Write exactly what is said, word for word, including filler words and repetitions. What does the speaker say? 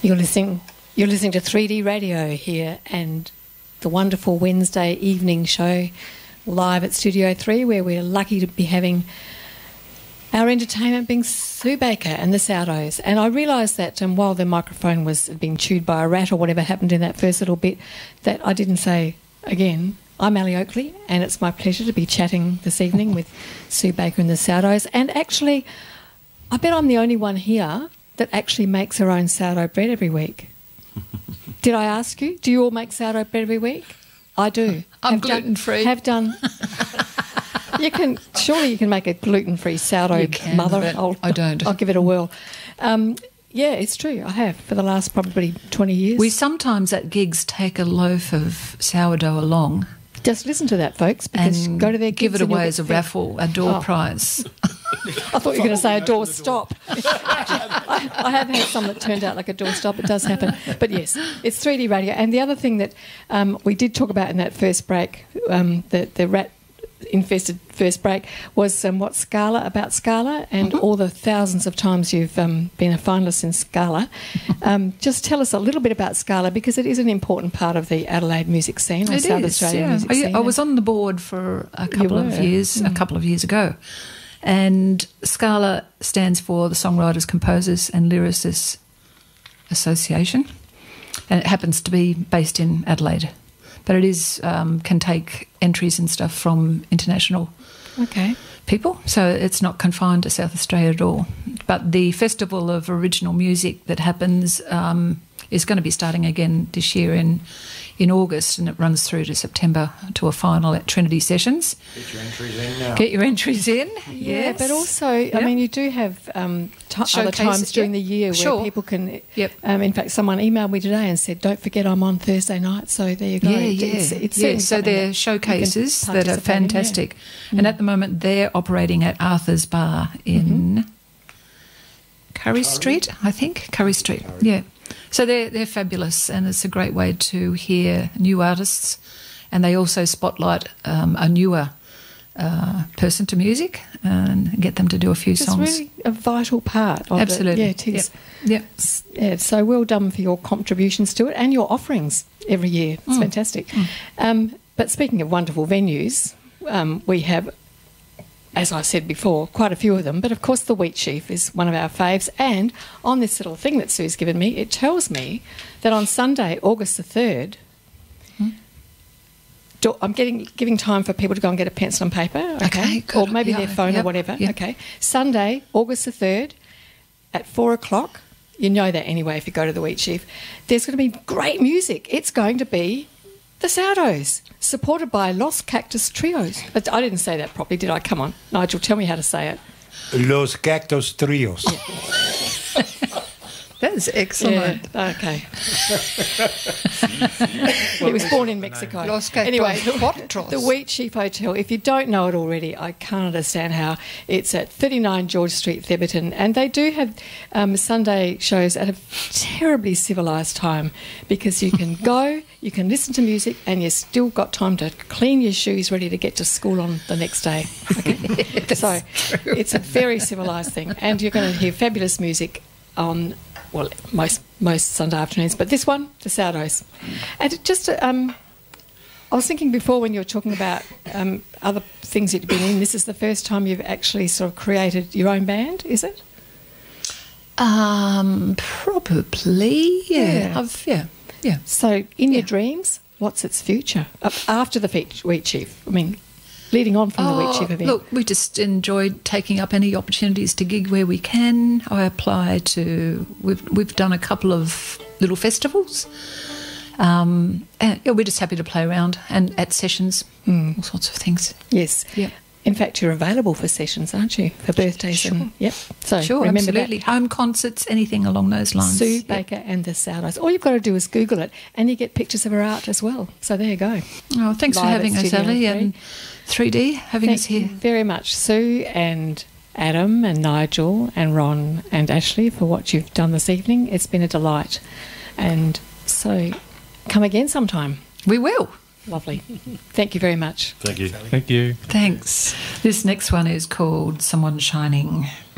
You're listening. You're listening to three D Radio here, and the wonderful Wednesday evening show live at Studio Three, where we're lucky to be having our entertainment being Sue Baker and the Sourdos. And I realised that um, while the microphone was being chewed by a rat or whatever happened in that first little bit, that I didn't say again. I'm Ali Oakley, and it's my pleasure to be chatting this evening with Sue Baker and the Sourdos. And actually, I bet I'm the only one here that actually makes her own sourdough bread every week. Did I ask you? Do you all make sourdough bread every week? I do. I'm have gluten-free. Done, have done. You can surely you can make a gluten-free sourdough, can, mother. I'll, I don't. I'll give it a whirl. Um, yeah, it's true. I have for the last probably twenty years. We sometimes at gigs take a loaf of sourdough along. Just listen to that, folks, because and go to their give gigs it away and as a get raffle, a door Oh. prize. I thought you were going to say a door stop. I, I have had some that turned out like a door stop. It does happen. But yes, it's three D radio. And the other thing that um, we did talk about in that first break, um, the, the rat-infested first break, was um, what Scala, about Scala and mm-hmm. all the thousands of times you've um, been a finalist in Scala. Um, just tell us a little bit about Scala, because it is an important part of the Adelaide music scene, or it South is, Australian yeah. music I, scene. I was on the board for a couple of were. years, Mm. a couple of years ago. And Scala stands for the Songwriters, Composers and Lyricists Association, and it happens to be based in Adelaide, but it is um, can take entries and stuff from international okay. people, so it's not confined to South Australia at all. But the Festival of Original Music that happens um, is going to be starting again this year in in August, and it runs through to September to a final at Trinity Sessions. Get your entries in now. Get your entries in, Yeah, yes. but also, Yeah. I mean, you do have um, t- other Showcases, times during yeah. the year where Sure. people can. Yep. Um, in fact, someone emailed me today and said, "Don't forget, I'm on Thursday night." So there you go. Yeah, yeah, It's, it's yeah. certainly So something they're that showcases you can that are participate in, yeah. fantastic, and at the moment they're operating at Arthur's Bar in Mm-hmm. Curry Street, I think. Curry Street, yeah. So they're they're fabulous, and it's a great way to hear new artists, and they also spotlight um, a newer uh, person to music and get them to do a few It's songs. really a vital part of Absolutely, it. Yeah, it is. Yep. Yeah, so well done for your contributions to it and your offerings every year. It's Mm. fantastic. Um, but speaking of wonderful venues, um, we have, as I said before, quite a few of them. But of course, the Wheat Sheaf is one of our faves. And on this little thing that Sue's given me, it tells me that on Sunday, August the third, do, I'm getting giving time for people to go and get a pencil and paper, okay, Okay, good. or maybe Yeah, their phone yep, or whatever. yep. Okay, Sunday, August the third, at four o'clock. You know that anyway if you go to the Wheat Sheaf. There's going to be great music. It's going to be the Sourdos, supported by Los Cactus Trios. But I didn't say that properly, did I? Come on, Nigel, tell me how to say it. Los Cactus Trios. That is excellent. Yeah, okay. He was born in Mexico. Los Cactus Anyway, the, Cuatros. the Wheat Sheaf Hotel, if you don't know it already, I can't understand how. It's at thirty-nine George Street, Theberton, and they do have um, Sunday shows at a terribly civilised time, because you can go, you can listen to music, and you've still got time to clean your shoes ready to get to school on the next day. Okay? So it's a very civilised thing, and you're going to hear fabulous music on, well, most most Sunday afternoons, but this one, the Sourdos. And it just, um, I was thinking before when you were talking about um, other things that you've been in, this is the first time you've actually sort of created your own band, is it? Um, probably, yeah. Yeah. I've, yeah, yeah. So in your Yeah. dreams, what's its future? Uh, after the Wheat Wheat Sheaf, I mean, leading on from the Wheat Sheaf event. Look, we just enjoyed taking up any opportunities to gig where we can. I apply to, we've, we've done a couple of little festivals. Um, and yeah, we're just happy to play around and at sessions, Mm. all sorts of things. Yes. Yeah. In fact, you're available for sessions, aren't you? For birthdays. Sure. And, yep. So Sure, remember absolutely. that. Home concerts, anything along those lines. Sue Yeah. Baker and the Sourdos. All you've got to do is Google it, and you get pictures of her art as well. So there you go. Oh, thanks for Live at having us, Studio Ali, three. and three D having Thank us here. you very much, Sue and Adam and Nigel and Ron and Ashley, for what you've done this evening. It's been a delight. And so come again sometime. We will. Lovely. Thank you very much. Thank you. Thank you. Thanks. This next one is called Someone Shining.